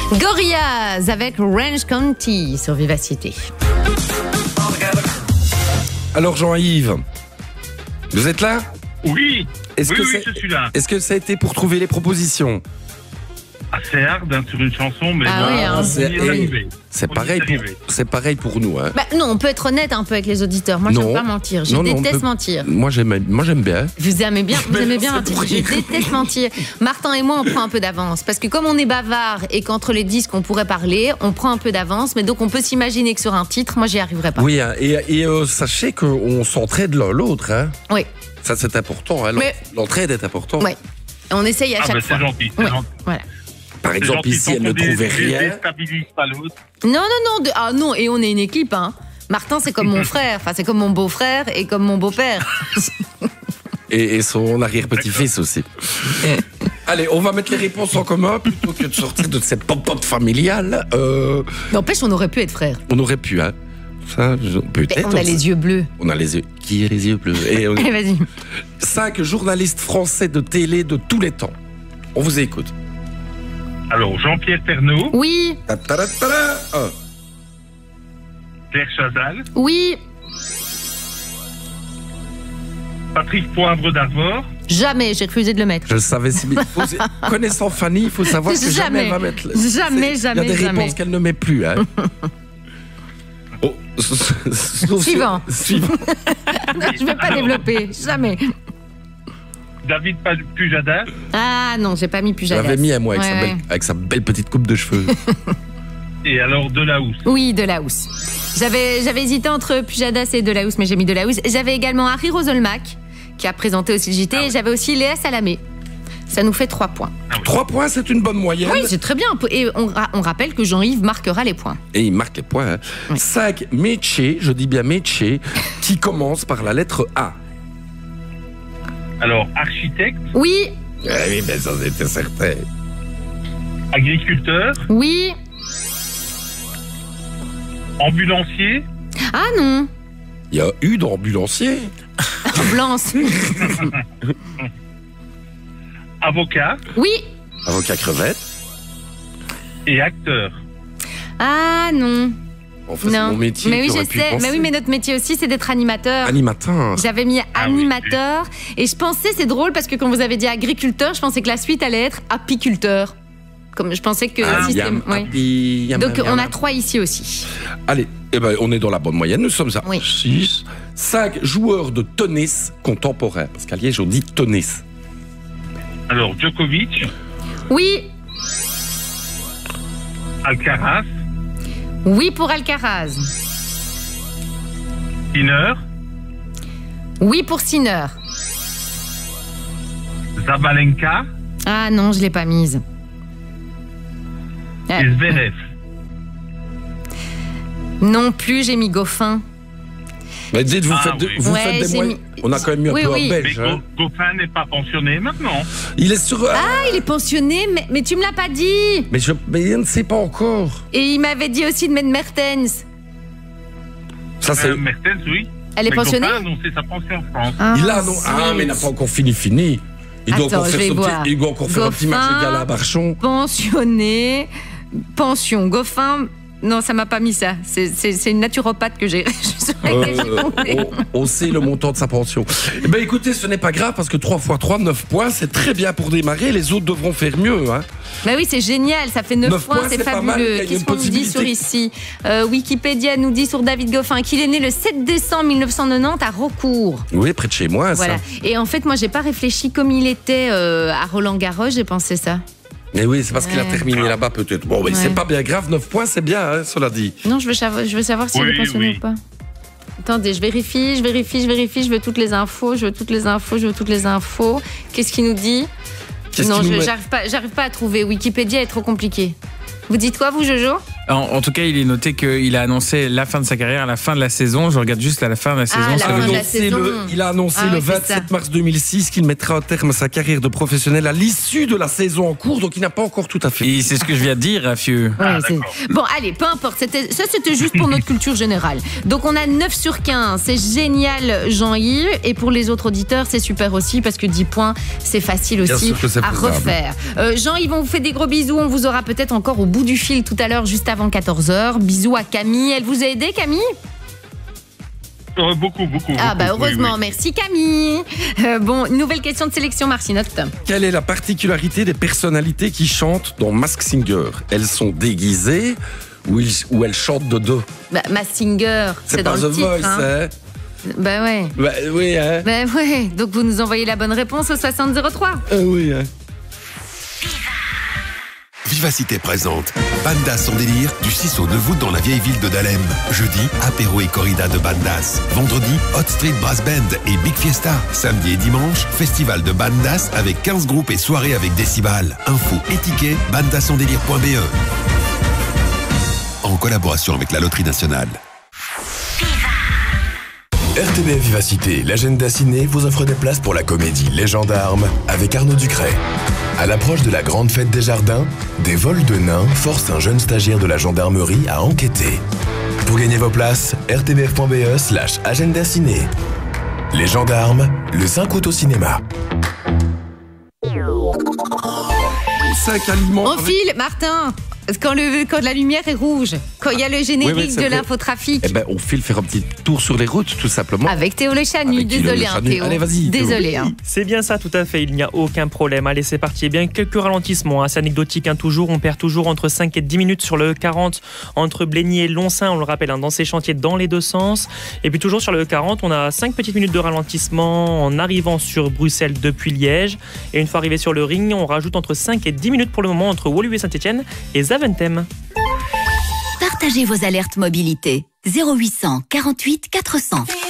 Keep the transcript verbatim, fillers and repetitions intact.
Gorillaz avec Orange County sur Vivacité. Alors Jean-Yves, vous êtes là? Oui, Est-ce oui, que oui, c'est- je suis là. Est-ce que ça a été pour trouver les propositions? Assez hard hein, sur une chanson, mais Ah bon, oui, hein. on C'est- y est arrivé. C'est On y pareil, est pour, arrivé. c'est pareil pour nous. Hein. Bah, non, on peut être honnête un peu avec les auditeurs. Moi, je Non. n'aime pas mentir. Je Non, non, on déteste peut- mentir. Moi j'aime, moi j'aime bien. Vous aimez bien, vous Mais aimez non, bien c'est mentir. pour Je rire. déteste mentir. Martin et moi, on prend un peu d'avance. Parce que comme on est bavard et qu'entre les disques, on pourrait parler, on prend un peu d'avance. Mais donc, on peut s'imaginer que sur un titre, moi, j'y arriverai pas. Oui, hein, et, et euh, sachez qu'on s'entraide l'un l'autre. Hein. Oui. Ça c'est important. Hein. L'en- Mais- L'entraide est importante. Oui. On essaye à Ah, chaque bah, fois. c'est gentil, c'est Ouais. gentil. Voilà. Par C'est exemple, gentil, ici, tant elle ne qu'on dé- trouvait dé- rien. déstabilise pas l'autre. Non, non, non. de- Ah non, et on est une équipe, hein. Martin, c'est comme mon frère. Enfin, c'est comme mon beau-frère et comme mon beau-père. Et, et son arrière-petit-fils aussi. Allez, on va mettre les réponses en commun plutôt que de sortir de cette pop-pop familiale. Euh, N'empêche, on aurait pu être frères. on aurait pu, hein. Ça, je- peut-être. On a les yeux bleus. On a les yeux. Qui a les yeux bleus? Et on- Allez, vas-y. Cinq journalistes français de télé de tous les temps. On vous écoute. Alors, Jean-Pierre Pernaut, Oui, Ta-ta-ra-ta-ra. Un. Claire Chazal, oui, Patrick Poivre d'Arvor, jamais. J'ai refusé de le mettre. Je le savais si bien. Faut- Connaissant Fanny, il faut savoir que jamais, Jamais. elle va mettre. le- Jamais, c'est- jamais, Il y a des jamais. réponses qu'elle ne met plus. Hein. Oh, Suivant. Suivant. Je vais pas Alors, développer. Jamais. David Pa- Pujadas, Ah non, j'ai pas mis Je Pujadas. l'avais mis à moi avec, Ouais, sa ouais. belle, avec sa belle petite coupe de cheveux. et alors Delahousse. Oui, Delahousse. J'avais, j'avais hésité entre Pujadas et Delahousse, mais j'ai mis Delahousse. J'avais également Harry Roselmack, qui a présenté aussi le J T, Ah oui. et j'avais aussi Léa Salamé. Ça nous fait trois points. Trois points, c'est une bonne moyenne. Oui, c'est très bien. Et on, ra- on rappelle que Jean-Yves marquera les points. Et il marque les points. Hein. Oui. Cinq métiers, je dis bien métiers, qui commencent par la lettre A. Alors, architecte, Oui, Eh oui, mais ça c'était certain. agriculteur, oui. ambulancier, Ah non. Il y a eu d'ambulancier. Blanche. avocat Oui. Avocat crevette. et acteur. Ah non. En fait, c'est Non. mon métier. Mais oui, j'aurais je pu y sais. penser. Mais oui, mais notre métier aussi, c'est d'être animateur. Animateur. J'avais mis Ah oui, animateur et je pensais, c'est drôle parce que quand vous avez dit agriculteur, je pensais que la suite allait être apiculteur. Comme je pensais que Ah, système. yam, ouais. api, yam, Donc yam, on a yam. trois ici aussi. Allez, eh ben, on est dans la bonne moyenne. Nous sommes à Oui. six. Cinq joueurs de tennis contemporains. Parce qu'à Liège, on dit tennis. Alors, Djokovic, Oui, Alcaraz, oui pour Alcaraz. Sinner, Oui pour Sinner. Zabalenka Ah non, je l'ai pas mise. Ah, et Zverev. non plus, j'ai mis Goffin. Mais dites, vous Ah, faites, de- oui. vous Ouais, faites des j'ai moyens. mis- On a quand même mis un Oui, peu oui. un Mais belge. hein. Go- Goffin n'est pas pensionné maintenant. Il est sur. Ah, il est pensionné, mais, mais tu me l'as pas dit. Mais je, mais je ne sais pas encore. Et il m'avait dit aussi de mettre Mertens. Ça, c'est. Euh, Mertens, oui. Elle est Mais pensionnée. Goffin a annoncé sa pension en France. Ah, Il a, non. Ah, mais il n'a pas encore fini, fini. Il doit Attends, encore je faire, vais son voir. petit, il doit encore faire un petit match de Goffin. gala à Barchon. Pensionné, pension, Goffin. Non, ça m'a pas mis ça. C'est- C'est c'est une naturopathe que j'ai. je saurais que j'ai Euh, compris. on, on sait le montant de sa pension. Eh ben, écoutez, ce n'est pas grave parce que trois fois trois, neuf points, c'est très bien pour démarrer. Les autres devront faire mieux. Hein. Bah oui, c'est génial, ça fait neuf Neuf points, points, c'est c'est pas mal, il y fabuleux. a Qu'est-ce une qu'on nous dit sur possibilité. ici Euh, Wikipédia nous dit sur David Goffin qu'il est né le sept décembre mille neuf cent quatre-vingt-dix à Raucourt. Oui, près de chez moi, Voilà. ça. Et en fait, moi, j'ai pas réfléchi comme il était euh, à Roland-Garros, j'ai pensé ça. Mais oui, c'est parce qu'il a Ouais. terminé là-bas peut-être. Bon, mais Ouais. c'est pas bien grave. neuf points, c'est bien, hein, cela dit. Non, je veux savoir, je veux savoir s'il Oui, est pensionné oui. ou pas. Attendez, je vérifie, je vérifie, je vérifie, je veux toutes les infos, je veux toutes les infos, je veux toutes les infos. Qu'est-ce qu'il nous dit Qu'est-ce Non, qu'il nous je- met j'arrive pas, j'arrive pas à trouver. Wikipédia est trop compliqué. Vous dites quoi, vous, Jojo ? En, en tout cas, il est noté qu'il a annoncé la fin de sa carrière à la fin de la saison. Je regarde juste à la fin de la saison. la ça fin veut de dire- la saison. Le, il a annoncé Ah le ouais, c'est vingt-sept ça. mars deux mille six qu'il mettra un terme à sa carrière de professionnel à l'issue de la saison en cours, donc il n'a pas encore tout à fait. Et c'est ce que je viens de dire, Rafieux. Ouais, Ah, c'est- d'accord. Bon, allez, peu importe. C'était- Ça, c'était juste pour notre culture générale. Donc, on a neuf sur quinze. C'est génial, Jean-Yves. Et pour les autres auditeurs, c'est super aussi parce que dix points, c'est facile Bien aussi sûr que c'est à faisable. refaire. Euh, Jean-Yves, on vous fait des gros bisous. On vous aura peut-être encore au bout du fil tout à l'heure, juste avant quatorze heures. Bisous à Camille. Elle vous a aidé, Camille ? Euh, beaucoup, beaucoup. Ah, beaucoup, bah oui, heureusement. oui. Merci, Camille. Euh, bon, nouvelle question de sélection, Marcinotte. Quelle est la particularité des personnalités qui chantent dans Mask Singer? Elles sont déguisées ou, ils- ou elles chantent de dos? Bah, Mask Singer, c'est, C'est dans pas le The titre. Voice, hein. hein? Bah ouais. Bah, oui, hein? Bah ouais. Donc, vous nous envoyez la bonne réponse au soixante zéro trois. Ah oui, hein? Vivacité présente Bandas sans délire du six au neuf août dans la vieille ville de Dahlem. Jeudi, apéro et corrida de Bandas. Vendredi, Hot Street Brass Band et Big Fiesta. Samedi et dimanche, festival de Bandas avec quinze groupes et soirées avec décibels. Info et tickets, bandas sans délire point b e. En collaboration avec la Loterie Nationale. R T B F Vivacité, l'agenda ciné vous offre des places pour la comédie Les Gendarmes avec Arnaud Ducret. À l'approche de la grande fête des jardins, des vols de nains forcent un jeune stagiaire de la gendarmerie à enquêter. Pour gagner vos places, r t b f point b e slash agenda ciné. Les Gendarmes, le cinq août au cinéma. Cinq aliments. On avec- file, Martin. Quand, le, quand la lumière est rouge, quand il y a le générique Oui, oui, c'est de vrai. l'infotrafic. Eh ben, on file faire un petit tour sur les routes, tout simplement. Avec Théo Le Chanu. Avec Théo Désolé, Le hein, Chanu. Théo. Allez, vas-y, Théo. Désolé. Hein. C'est bien ça, tout à fait, il n'y a aucun problème. Allez, c'est parti. Eh bien, quelques ralentissements, hein. C'est anecdotique, hein, toujours. On perd toujours entre cinq et dix minutes sur le E quarante entre Blény et Lonsin, on le rappelle, hein, dans ces chantiers dans les deux sens. Et puis toujours sur le E quarante, on a cinq petites minutes de ralentissement en arrivant sur Bruxelles depuis Liège. Et une fois arrivé sur le ring, on rajoute entre cinq et dix minutes pour le moment entre Woluwe Saint-Etienne et Zaventem. Partagez vos alertes mobilité. zéro huit cent quarante-huit quatre cents.